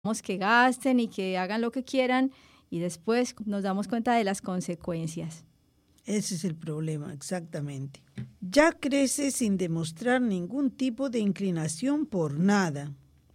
que gasten y que hagan lo que quieran y después nos damos cuenta de las consecuencias. Ese es el problema, exactamente. Jack crece sin demostrar ningún tipo de inclinación por nada.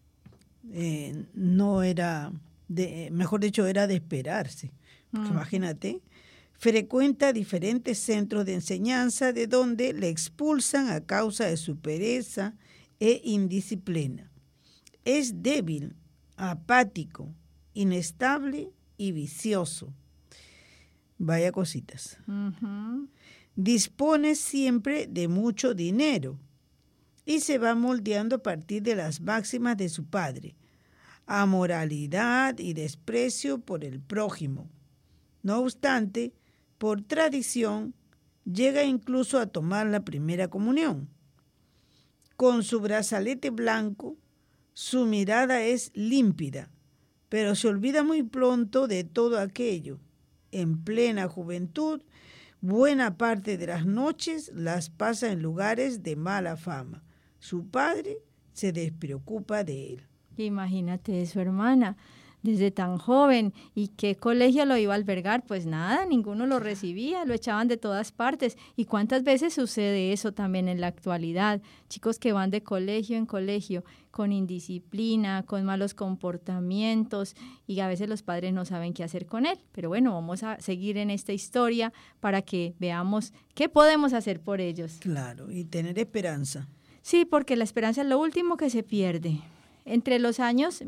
No era, mejor dicho, era de esperarse. Porque imagínate, frecuenta diferentes centros de enseñanza de donde le expulsan a causa de su pereza e indisciplina. Es débil, apático, inestable y vicioso. Vaya cositas. Dispone siempre de mucho dinero y se va moldeando a partir de las máximas de su padre, amoralidad y desprecio por el prójimo. No obstante, por tradición, llega incluso a tomar la primera comunión. Con su brazalete blanco, su mirada es límpida, pero se olvida muy pronto de todo aquello. En plena juventud, buena parte de las noches las pasa en lugares de mala fama. Su padre se despreocupa de él. Imagínate eso, hermana, desde tan joven. ¿Y qué colegio lo iba a albergar? Pues nada, ninguno lo recibía, lo echaban de todas partes. ¿Y cuántas veces sucede eso también en la actualidad? Chicos que van de colegio en colegio con indisciplina, con malos comportamientos y a veces los padres no saben qué hacer con él. Pero bueno, vamos a seguir en esta historia para que veamos qué podemos hacer por ellos. Claro, y tener esperanza. Sí, porque la esperanza es lo último que se pierde. Entre los años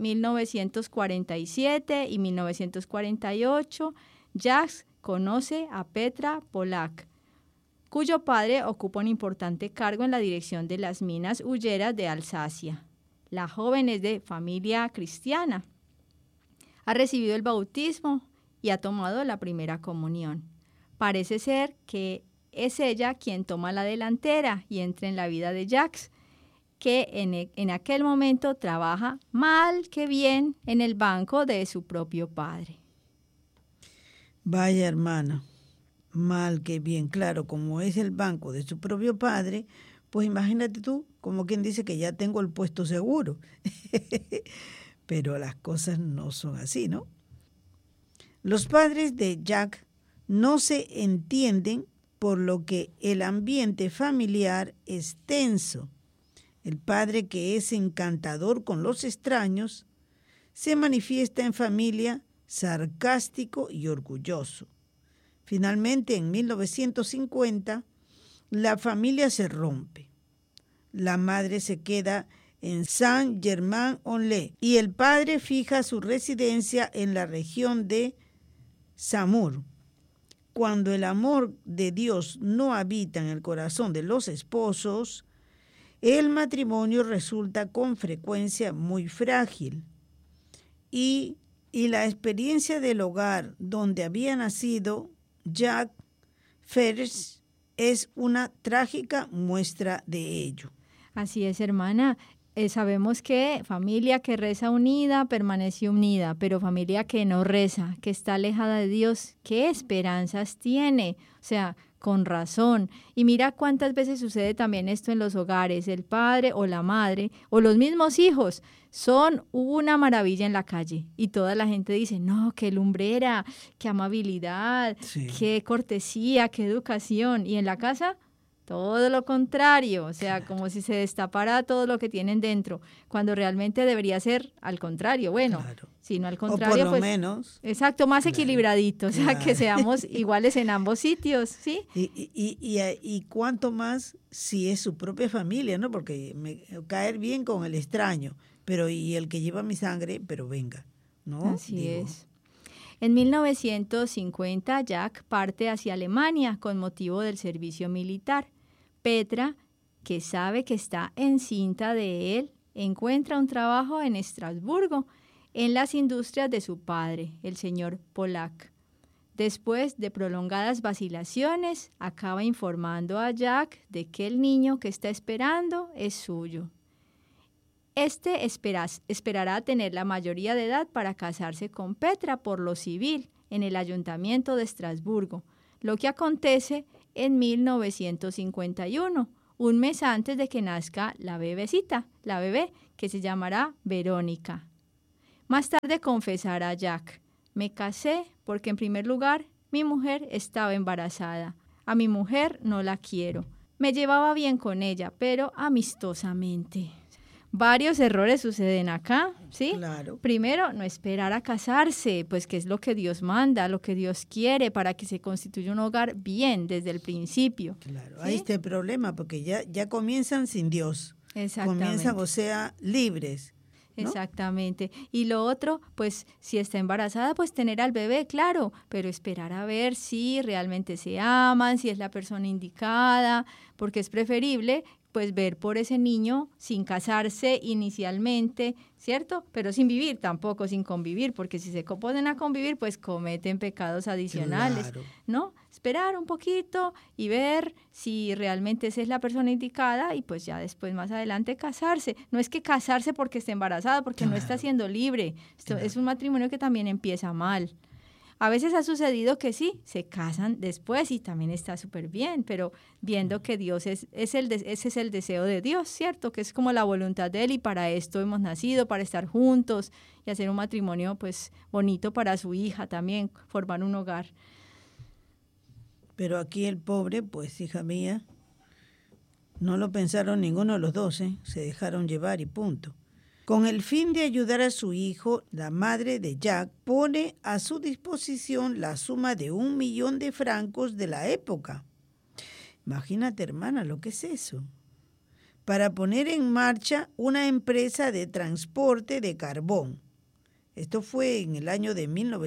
1947 y 1948, Jack conoce a Petra Polak, cuyo padre ocupa un importante cargo en la dirección de las minas hulleras de Alsacia. La joven es de familia cristiana. Ha recibido el bautismo y ha tomado la primera comunión. Parece ser que es ella quien toma la delantera y entra en la vida de Jack, que en aquel momento trabaja mal que bien en el banco de su propio padre. Vaya hermana, mal que bien, claro, como es el banco de su propio padre, pues imagínate tú, como quien dice que ya tengo el puesto seguro. Pero las cosas no son así, ¿no? Los padres de Jack no se entienden, por lo que el ambiente familiar es tenso. El padre, que es encantador con los extraños, se manifiesta en familia sarcástico y orgulloso. Finalmente, en 1950, la familia se rompe. La madre se queda en Saint-Germain-en-Laye y el padre fija su residencia en la región de Samur. Cuando el amor de Dios no habita en el corazón de los esposos, el matrimonio resulta con frecuencia muy frágil y la experiencia del hogar donde había nacido Jack Ferris es una trágica muestra de ello. Así es, hermana. Sabemos que familia que reza unida permanece unida, pero familia que no reza, que está alejada de Dios, ¿qué esperanzas tiene? O sea, con razón. Y mira cuántas veces sucede también esto en los hogares. El padre o la madre o los mismos hijos son una maravilla en la calle y toda la gente dice, no, qué lumbrera, qué amabilidad, Sí. Qué cortesía, qué educación. Y en la casa, todo lo contrario, o sea, como si se destapara todo lo que tienen dentro, cuando realmente debería ser al contrario. Bueno, Claro. si no al contrario, o por lo pues, menos. exacto, más Claro, equilibradito, o sea, claro. que seamos iguales en ambos sitios, ¿sí? Y cuánto más si es su propia familia, ¿no? Porque caer bien con el extraño, pero y el que lleva mi sangre, pero venga, ¿no? Así es. En 1950, Jack parte hacia Alemania con motivo del servicio militar. Petra, que sabe que está encinta de él, encuentra un trabajo en Estrasburgo, en las industrias de su padre, el señor Polak. Después de prolongadas vacilaciones, acaba informando a Jack de que el niño que está esperando es suyo. Este esperará a tener la mayoría de edad para casarse con Petra por lo civil en el ayuntamiento de Estrasburgo, lo que acontece en 1951, un mes antes de que nazca la bebé que se llamará Verónica. Más tarde confesará Jack: me casé porque en primer lugar mi mujer estaba embarazada. A mi mujer no la quiero. Me llevaba bien con ella, pero amistosamente. Varios errores suceden acá, ¿sí? Claro. Primero, no esperar a casarse, pues que es lo que Dios manda, lo que Dios quiere para que se constituya un hogar bien desde el principio. Claro, ¿sí? ahí está el problema, porque ya comienzan sin Dios. Exactamente. Comienzan, o sea, libres. ¿no? Exactamente. Y lo otro, pues si está embarazada, pues tener al bebé, claro, pero esperar a ver si realmente se aman, si es la persona indicada, porque es preferible pues ver por ese niño sin casarse inicialmente, ¿cierto? Pero sin vivir tampoco, sin convivir, porque si se ponen a convivir, pues cometen pecados adicionales, Claro. ¿no? Esperar un poquito y ver si realmente esa es la persona indicada y pues ya después más adelante casarse. No es que casarse porque esté embarazada, porque no está siendo libre. Esto es un matrimonio que también empieza mal. A veces ha sucedido que sí, se casan después y también está súper bien, pero viendo que Dios ese es el deseo de Dios, ¿cierto? Que es como la voluntad de Él y para esto hemos nacido, para estar juntos y hacer un matrimonio pues bonito para su hija también, formar un hogar. Pero aquí el pobre, pues hija mía, no lo pensaron ninguno de los dos, ¿eh? Se dejaron llevar y punto. Con el fin de ayudar a su hijo, la madre de Jack pone a su disposición la suma de 1 millón de francos de la época. Imagínate, hermana, lo que es eso. Para poner en marcha una empresa de transporte de carbón. Esto fue en el año de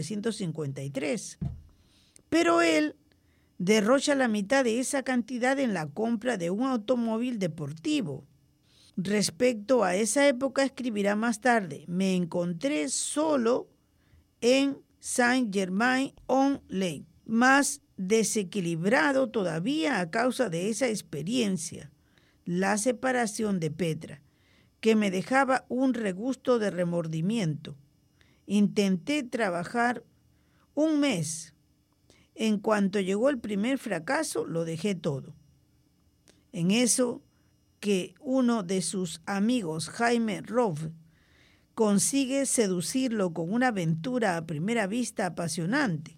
1953. Pero él derrocha la mitad de esa cantidad en la compra de un automóvil deportivo. Respecto a esa época escribirá más tarde: me encontré solo en Saint-Germain-en-Laye, más desequilibrado todavía a causa de esa experiencia, la separación de Petra, que me dejaba un regusto de remordimiento. Intenté trabajar 1 mes. En cuanto llegó el primer fracaso, lo dejé todo. En eso que uno de sus amigos, Jaime Roff, consigue seducirlo con una aventura a primera vista apasionante.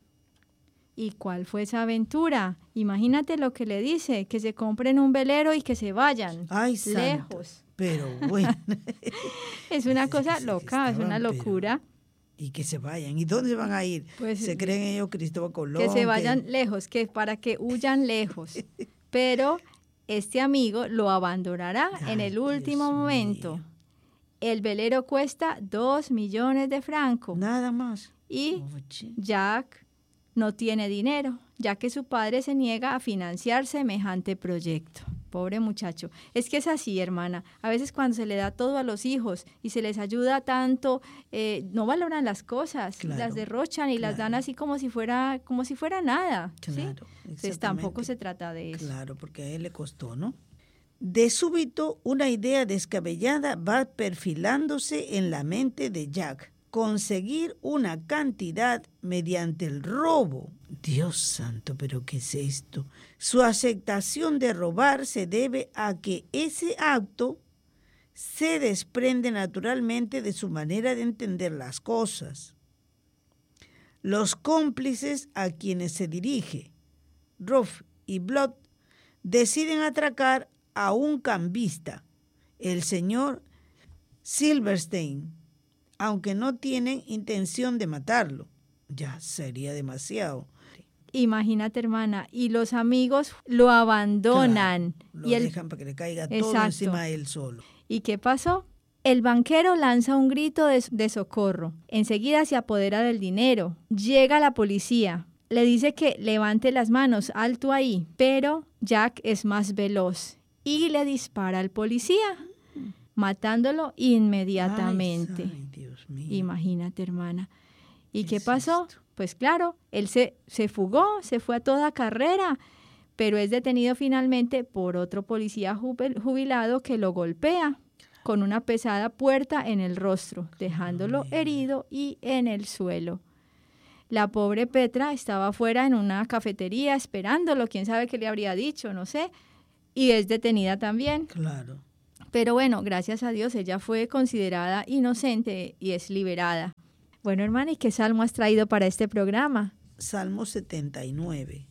¿Y cuál fue esa aventura? Imagínate lo que le dice, que se compren un velero y que se vayan. Ay, lejos. Santo, pero bueno. Es una cosa loca, es una locura. Y que se vayan. ¿Y dónde van a ir? Pues, se creen ellos Cristóbal Colón. Que se vayan lejos, que para que huyan lejos. Pero este amigo lo abandonará en el último momento. Mío. El velero cuesta 2 millones de francos. Nada más. Y Jack no tiene dinero, ya que su padre se niega a financiar semejante proyecto. Pobre muchacho. Es que es así, hermana. A veces cuando se le da todo a los hijos y se les ayuda tanto, no valoran las cosas, claro, las derrochan y las dan así como si fuera nada. Claro, ¿sí? Entonces tampoco se trata de eso. Claro, porque a él le costó, ¿no? De súbito, una idea descabellada va perfilándose en la mente de Jack. Conseguir una cantidad mediante el robo. Dios santo, ¿pero qué es esto? Su aceptación de robar se debe a que ese acto se desprende naturalmente de su manera de entender las cosas. Los cómplices a quienes se dirige, Ruff y Blood, deciden atracar a un cambista, el señor Silverstein, aunque no tienen intención de matarlo. Ya sería demasiado. Imagínate, hermana, y los amigos lo abandonan. Claro, lo dejan para que le caiga todo encima de él solo. ¿Y qué pasó? El banquero lanza un grito de socorro. Enseguida se apodera del dinero. Llega la policía. Le dice que levante las manos, alto ahí. Pero Jack es más veloz y le dispara al policía, matándolo inmediatamente. Ay, Dios mío. Imagínate, hermana. ¿Y qué pasó? Pues claro, él se fugó, se fue a toda carrera, pero es detenido finalmente por otro policía jubilado que lo golpea con una pesada puerta en el rostro, dejándolo herido y en el suelo. La pobre Petra estaba afuera en una cafetería esperándolo, quién sabe qué le habría dicho, no sé, y es detenida también. Claro. Pero bueno, gracias a Dios ella fue considerada inocente y es liberada. Bueno, hermana, ¿y qué salmo has traído para este programa? Salmo 79.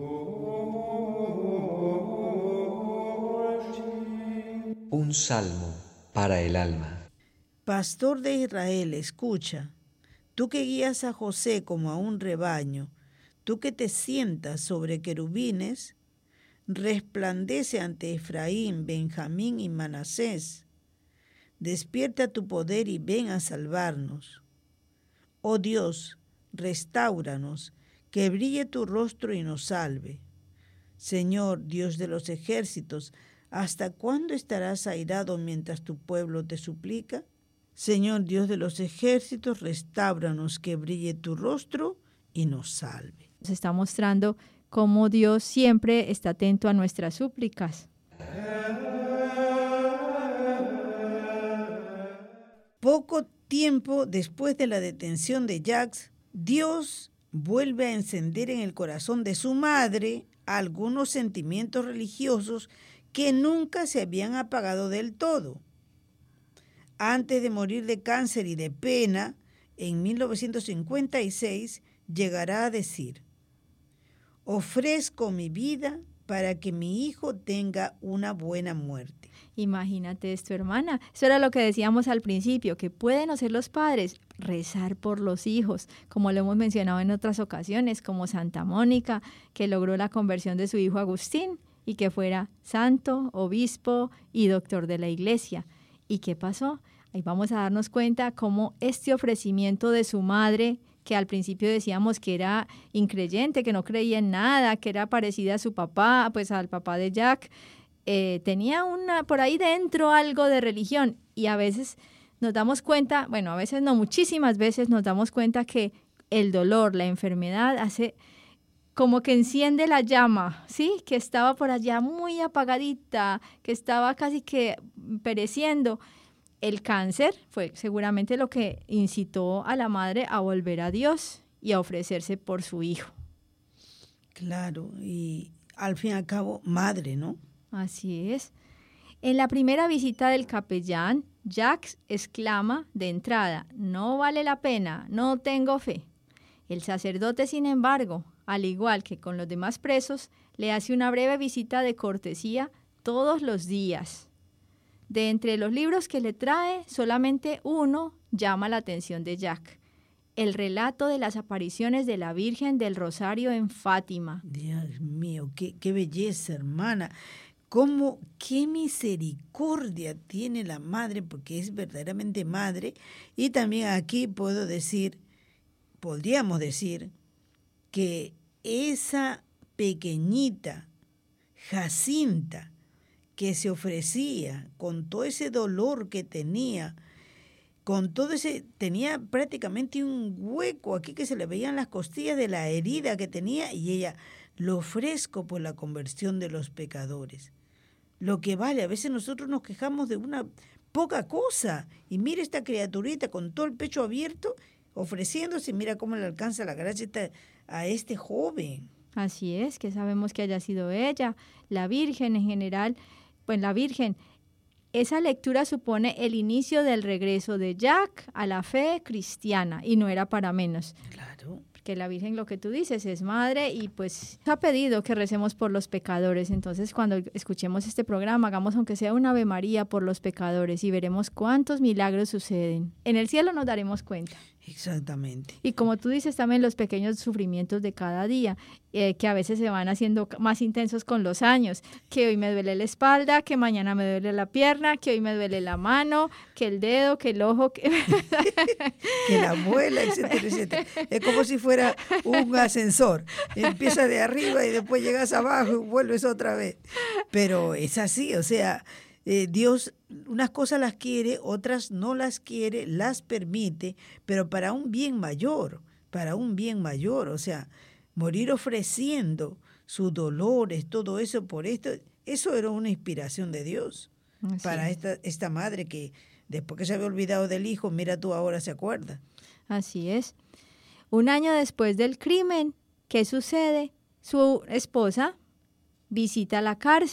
Un salmo para el alma. Pastor de Israel, escucha. Tú que guías a José como a un rebaño, tú que te sientas sobre querubines, resplandece ante Efraín, Benjamín y Manasés. Despierta tu poder y ven a salvarnos. Oh Dios, restáuranos, que brille tu rostro y nos salve. Señor, Dios de los ejércitos, ¿hasta cuándo estarás airado mientras tu pueblo te suplica? Señor, Dios de los ejércitos, restáuranos, que brille tu rostro y nos salve. Nos está mostrando cómo Dios siempre está atento a nuestras súplicas. Poco tiempo después de la detención de Jacques, Dios vuelve a encender en el corazón de su madre algunos sentimientos religiosos que nunca se habían apagado del todo. Antes de morir de cáncer y de pena, en 1956 llegará a decir: ofrezco mi vida para que mi hijo tenga una buena muerte. Imagínate esto, hermana. Eso era lo que decíamos al principio, que pueden hacer los padres, rezar por los hijos, como lo hemos mencionado en otras ocasiones, como Santa Mónica, que logró la conversión de su hijo Agustín y que fuera santo, obispo y doctor de la iglesia. ¿Y qué pasó? Ahí vamos a darnos cuenta cómo este ofrecimiento de su madre, que al principio decíamos que era increyente, que no creía en nada, que era parecida a su papá, pues al papá de Jack, tenía por ahí dentro algo de religión. Y a veces nos damos cuenta, bueno, a veces no, muchísimas veces nos damos cuenta que el dolor, la enfermedad hace como que enciende la llama, ¿sí? Que estaba por allá muy apagadita, que estaba casi que pereciendo. El cáncer fue seguramente lo que incitó a la madre a volver a Dios y a ofrecerse por su hijo. Claro, y al fin y al cabo, madre, ¿no? Así es. En la primera visita del capellán, Jacques exclama de entrada: no vale la pena, no tengo fe. El sacerdote, sin embargo, al igual que con los demás presos, le hace una breve visita de cortesía todos los días. De entre los libros que le trae, solamente uno llama la atención de Jack: el relato de las apariciones de la Virgen del Rosario en Fátima. Dios mío, qué belleza, hermana. Qué misericordia tiene la madre, porque es verdaderamente madre. Y también aquí podríamos decir que esa pequeñita Jacinta, que se ofrecía con todo ese dolor que tenía, tenía prácticamente un hueco aquí que se le veían las costillas de la herida que tenía, y ella: lo ofrezco por la conversión de los pecadores. Lo que vale, a veces nosotros nos quejamos de una poca cosa, y mira esta criaturita con todo el pecho abierto, ofreciéndose, mira cómo le alcanza la gracia a este joven. Así es, que sabemos que haya sido ella, la Virgen en general. Pues la Virgen, esa lectura supone el inicio del regreso de Jack a la fe cristiana, y no era para menos. Claro. Porque la Virgen, lo que tú dices, es madre, y pues ha pedido que recemos por los pecadores. Entonces, cuando escuchemos este programa, hagamos aunque sea una Ave María por los pecadores y veremos cuántos milagros suceden. En el cielo nos daremos cuenta. Exactamente. Y como tú dices, también los pequeños sufrimientos de cada día, que a veces se van haciendo más intensos con los años, que hoy me duele la espalda, que mañana me duele la pierna, que hoy me duele la mano, que el dedo, que el ojo, que la muela, etcétera, etcétera. Es como si fuera un ascensor. Empieza de arriba y después llegas abajo y vuelves otra vez. Pero es así, o sea, Dios unas cosas las quiere, otras no las quiere, las permite, pero para un bien mayor, o sea, morir ofreciendo sus dolores, todo eso por esto, eso era una inspiración de Dios. Así para esta madre que después que se había olvidado del hijo, mira tú, ahora se acuerda. Así es. Un año después del crimen, ¿qué sucede? Su esposa visita la cárcel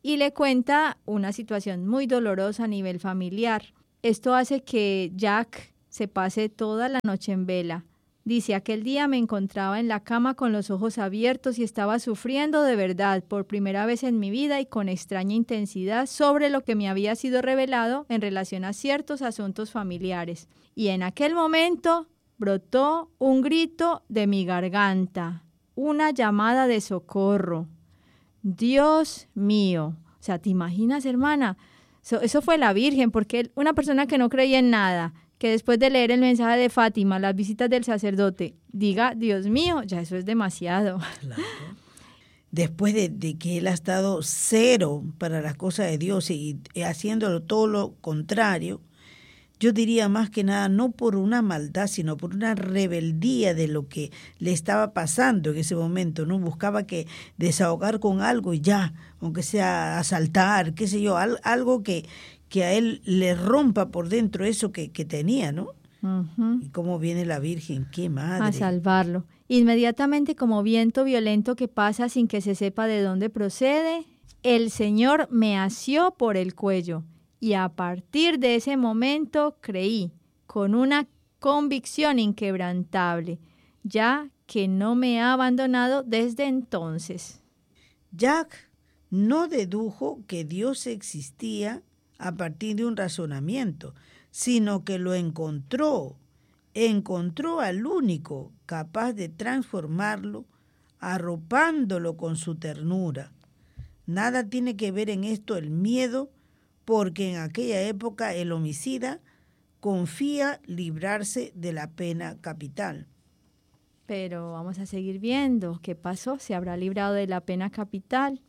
y le cuenta una situación muy dolorosa a nivel familiar. Esto hace que Jack se pase toda la noche en vela. Dice, aquel día me encontraba en la cama con los ojos abiertos y estaba sufriendo de verdad por primera vez en mi vida y con extraña intensidad sobre lo que me había sido revelado en relación a ciertos asuntos familiares. Y en aquel momento brotó un grito de mi garganta, una llamada de socorro. Dios mío. O sea, ¿te imaginas, hermana? Eso fue la Virgen, porque una persona que no creía en nada, que después de leer el mensaje de Fátima, las visitas del sacerdote, diga, Dios mío, ya eso es demasiado. Claro. Después de que él ha estado cero para las cosas de Dios y haciéndolo todo lo contrario, yo diría más que nada, no por una maldad, sino por una rebeldía de lo que le estaba pasando en ese momento, ¿no? Buscaba que desahogar con algo y ya, aunque sea asaltar, qué sé yo, algo que a él le rompa por dentro eso que tenía, ¿no? Uh-huh. Y cómo viene la Virgen, qué madre. A salvarlo. Inmediatamente, como viento violento que pasa sin que se sepa de dónde procede, el Señor me asió por el cuello. Y a partir de ese momento creí, con una convicción inquebrantable, ya que no me ha abandonado desde entonces. Jack no dedujo que Dios existía a partir de un razonamiento, sino que lo encontró al único capaz de transformarlo, arropándolo con su ternura. Nada tiene que ver en esto el miedo, porque en aquella época el homicida confía librarse de la pena capital. Pero vamos a seguir viendo qué pasó, se habrá librado de la pena capital.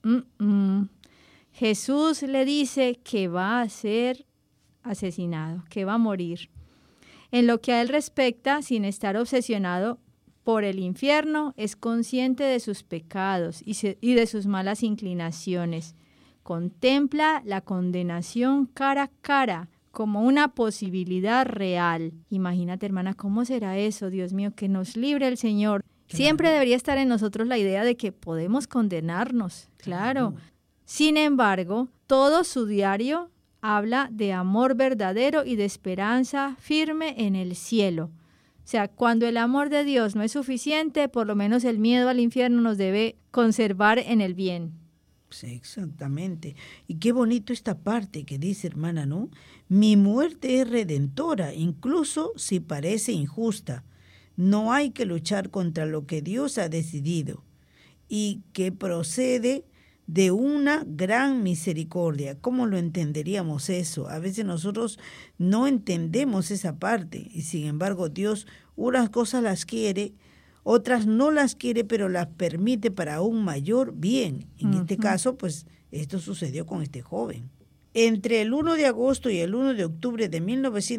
Jesús le dice que va a ser asesinado, que va a morir. En lo que a él respecta, sin estar obsesionado por el infierno, es consciente de sus pecados y de sus malas inclinaciones. Contempla la condenación cara a cara como una posibilidad real. Imagínate, hermana, ¿cómo será eso? Dios mío, que nos libre el Señor. Claro. Siempre debería estar en nosotros la idea de que podemos condenarnos, claro. Sin embargo, todo su diario habla de amor verdadero y de esperanza firme en el cielo. O sea, cuando el amor de Dios no es suficiente, por lo menos el miedo al infierno nos debe conservar en el bien. Sí, exactamente. Y qué bonito esta parte que dice, hermana, ¿no? Mi muerte es redentora, incluso si parece injusta. No hay que luchar contra lo que Dios ha decidido y que procede de una gran misericordia. ¿Cómo lo entenderíamos eso? A veces nosotros no entendemos esa parte y sin embargo Dios unas cosas las quiere, otras no las quiere, pero las permite para un mayor bien. En este caso, pues esto sucedió con este joven. Entre el 1 de agosto y el 1 de octubre de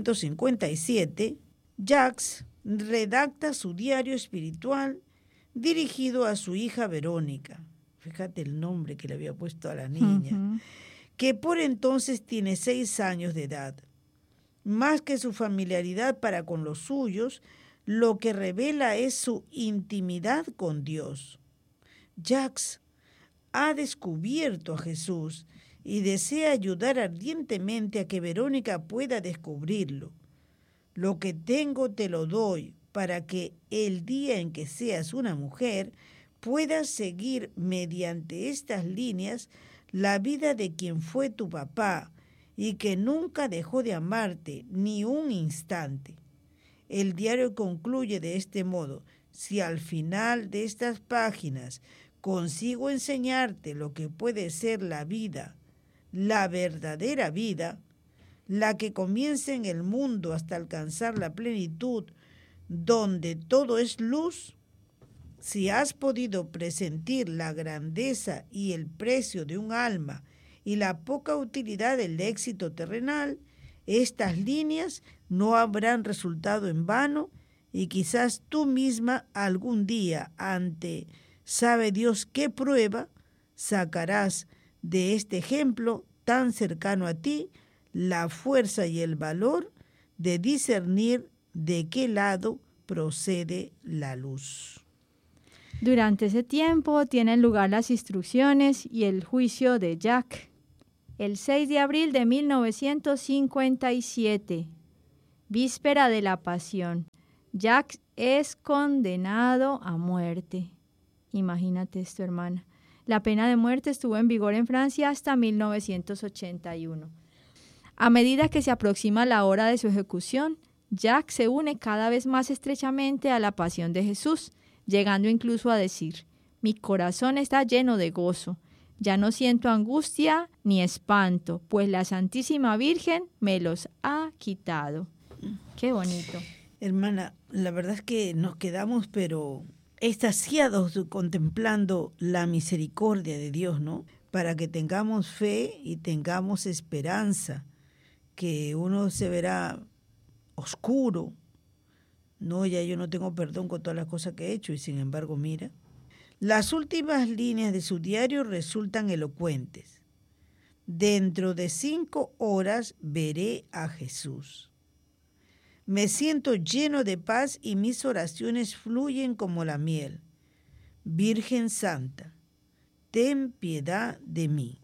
1957, Jacques redacta su diario espiritual dirigido a su hija Verónica. Fíjate el nombre que le había puesto a la niña, que por entonces tiene 6 años de edad. Más que su familiaridad para con los suyos, lo que revela es su intimidad con Dios. Jacques ha descubierto a Jesús y desea ayudar ardientemente a que Verónica pueda descubrirlo. Lo que tengo te lo doy para que el día en que seas una mujer puedas seguir mediante estas líneas la vida de quien fue tu papá y que nunca dejó de amarte ni un instante. El diario concluye de este modo: si al final de estas páginas consigo enseñarte lo que puede ser la vida, la verdadera vida, la que comienza en el mundo hasta alcanzar la plenitud, donde todo es luz, si has podido presentir la grandeza y el precio de un alma y la poca utilidad del éxito terrenal, estas líneas no habrán resultado en vano y quizás tú misma algún día, ante sabe Dios qué prueba, sacarás de este ejemplo tan cercano a ti la fuerza y el valor de discernir de qué lado procede la luz. Durante ese tiempo tienen lugar las instrucciones y el juicio de Jack. El 6 de abril de 1957, víspera de la Pasión, Jack es condenado a muerte. Imagínate esto, hermana. La pena de muerte estuvo en vigor en Francia hasta 1981. A medida que se aproxima la hora de su ejecución, Jack se une cada vez más estrechamente a la pasión de Jesús, llegando incluso a decir: mi corazón está lleno de gozo, ya no siento angustia ni espanto, pues la Santísima Virgen me los ha quitado. Qué bonito. Hermana, la verdad es que nos quedamos pero extasiados contemplando la misericordia de Dios, ¿no? Para que tengamos fe y tengamos esperanza, que uno se verá oscuro. No, ya yo no tengo perdón con todas las cosas que he hecho, y sin embargo, mira. Las últimas líneas de su diario resultan elocuentes. Dentro de 5 horas veré a Jesús. Me siento lleno de paz y mis oraciones fluyen como la miel. Virgen Santa, ten piedad de mí.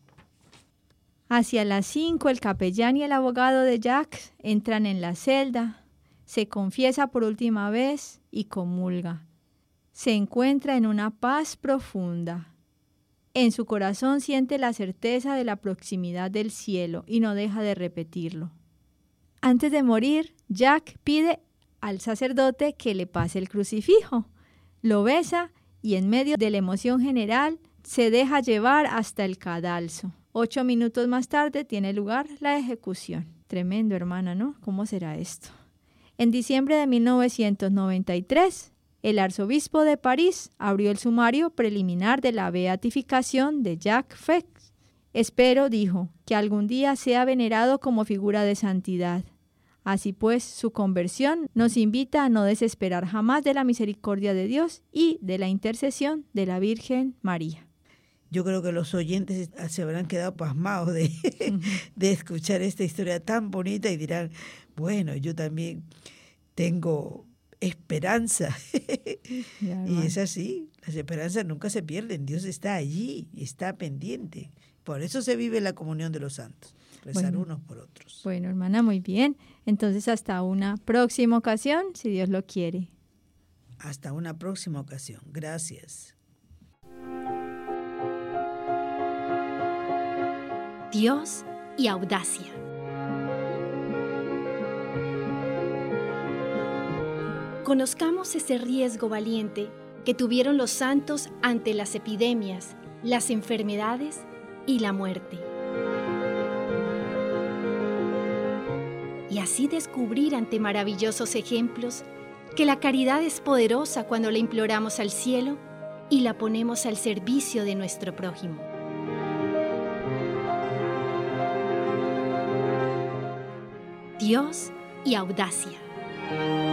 Hacia las 5, el capellán y el abogado de Jack entran en la celda, se confiesa por última vez y comulga. Se encuentra en una paz profunda. En su corazón siente la certeza de la proximidad del cielo y no deja de repetirlo. Antes de morir, Jack pide al sacerdote que le pase el crucifijo. Lo besa y en medio de la emoción general se deja llevar hasta el cadalso. 8 minutos más tarde tiene lugar la ejecución. Tremendo, hermana, ¿no? ¿Cómo será esto? En diciembre de 1993, el arzobispo de París abrió el sumario preliminar de la beatificación de Jacques Fex. Espero, dijo, que algún día sea venerado como figura de santidad. Así pues, su conversión nos invita a no desesperar jamás de la misericordia de Dios y de la intercesión de la Virgen María. Yo creo que los oyentes se habrán quedado pasmados de escuchar esta historia tan bonita y dirán, bueno, yo también tengo esperanza. Y es así, las esperanzas nunca se pierden, Dios está allí, está pendiente. Por eso se vive la comunión de los santos, rezar unos por otros. Bueno, hermana, muy bien. Entonces, hasta una próxima ocasión, si Dios lo quiere. Hasta una próxima ocasión. Gracias. Dios y audacia. Conozcamos ese riesgo valiente que tuvieron los santos ante las epidemias, las enfermedades y la muerte. Y así descubrir ante maravillosos ejemplos que la caridad es poderosa cuando la imploramos al cielo y la ponemos al servicio de nuestro prójimo. Dios y audacia.